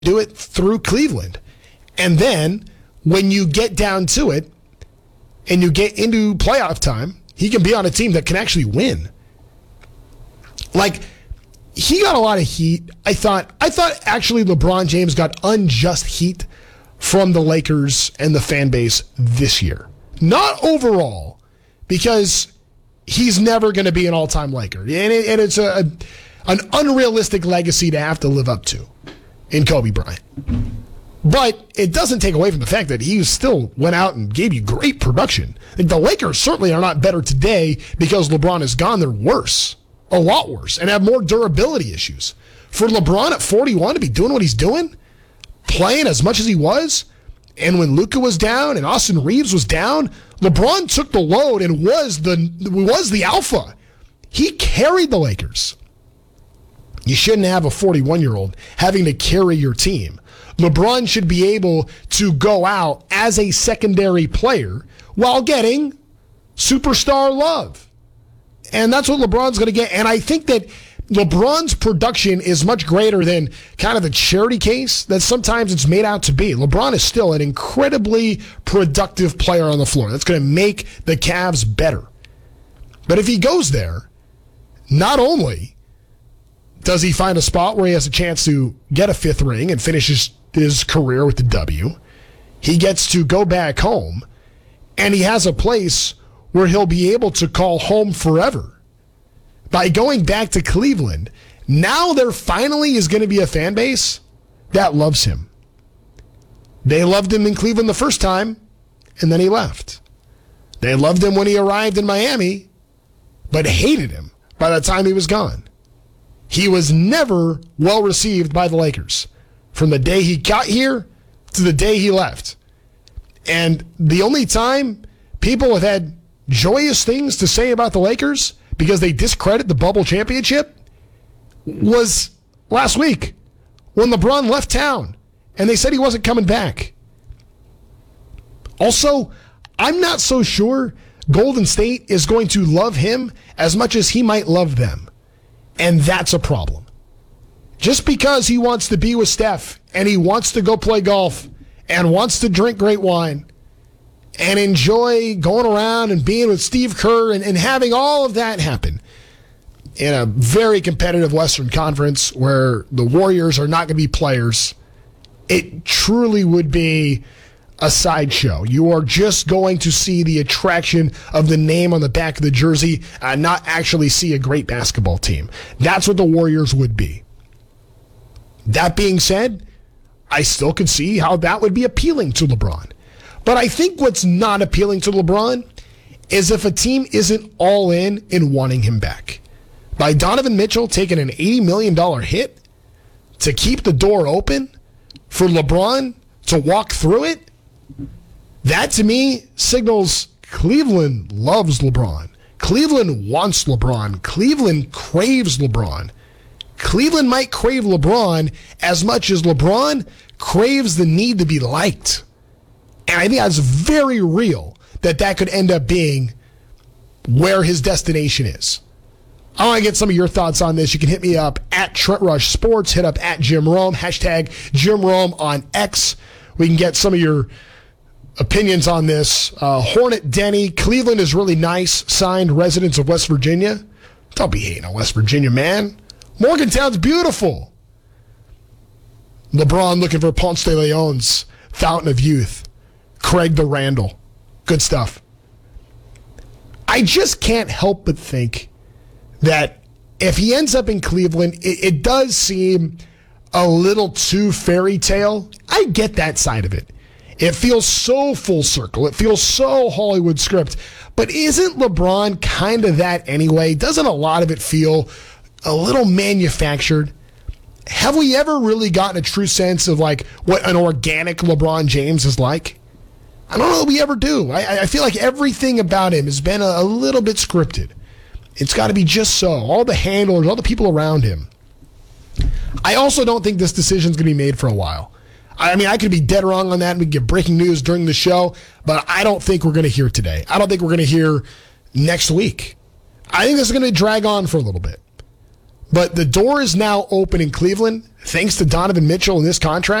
do it through Cleveland. And then when you get down to it and you get into playoff time, he can be on a team that can actually win. Like, he got a lot of heat. I thought actually LeBron James got unjust heat from the Lakers and the fan base this year. Not overall, because he's never going to be an all-time Laker. And it's an unrealistic legacy to have to live up to in Kobe Bryant. But it doesn't take away from the fact that he still went out and gave you great production. Like, the Lakers certainly are not better today because LeBron is gone. They're worse, a lot worse, and have more durability issues. For LeBron at 41 to be doing what he's doing, playing as much as he was, and when Luka was down and Austin Reeves was down, LeBron took the load and was the alpha. He carried the Lakers. You shouldn't have a 41-year-old having to carry your team. LeBron should be able to go out as a secondary player while getting superstar love. And that's what LeBron's going to get. And I think that LeBron's production is much greater than kind of the charity case that sometimes it's made out to be. LeBron is still an incredibly productive player on the floor. That's going to make the Cavs better. But if he goes there, not only does he find a spot where he has a chance to get a fifth ring and finish his career with the W, he gets to go back home, and he has a place where he'll be able to call home forever. By going back to Cleveland, now there finally is going to be a fan base that loves him. They loved him in Cleveland the first time, and then he left. They loved him when he arrived in Miami, but hated him by the time he was gone. He was never well received by the Lakers from the day he got here to the day he left. And the only time people have had joyous things to say about the Lakers because they discredit the bubble championship was last week when LeBron left town and they said he wasn't coming back. Also, I'm not so sure Golden State is going to love him as much as he might love them. And that's a problem. Just because he wants to be with Steph and he wants to go play golf and wants to drink great wine and enjoy going around and being with Steve Kerr and having all of that happen in a very competitive Western Conference where the Warriors are not going to be players, it truly would be a sideshow. You are just going to see the attraction of the name on the back of the jersey and not actually see a great basketball team. That's what the Warriors would be. That being said, I still could see how that would be appealing to LeBron. But I think what's not appealing to LeBron is if a team isn't all in wanting him back. By Donovan Mitchell taking an $80 million hit to keep the door open for LeBron to walk through it, that to me signals Cleveland loves LeBron. Cleveland wants LeBron. Cleveland craves LeBron. Cleveland might crave LeBron as much as LeBron craves the need to be liked. And I think that's very real that could end up being where his destination is. I want to get some of your thoughts on this. You can hit me up at Trent Rush Sports. Hit up at Jim Rome. Hashtag Jim Rome on X. We can get some of your opinions on this. Hornet Denny. Cleveland is really nice. Signed residents of West Virginia. Don't be hating on West Virginia, man. Morgantown's beautiful. LeBron looking for Ponce de Leon's Fountain of Youth. Craig the Randall. Good stuff. I just can't help but think that if he ends up in Cleveland, it does seem a little too fairy tale. I get that side of it. It feels so full circle. It feels so Hollywood script. But isn't LeBron kind of that anyway? Doesn't a lot of it feel a little manufactured? Have we ever really gotten a true sense of like what an organic LeBron James is like? I don't know that we ever do. I feel like everything about him has been a little bit scripted. It's got to be just so. All the handlers, all the people around him. I also don't think this decision is going to be made for a while. I mean, I could be dead wrong on that and we get breaking news during the show, but I don't think we're going to hear today. I don't think we're going to hear next week. I think this is going to drag on for a little bit. But the door is now open in Cleveland thanks to Donovan Mitchell in this contract.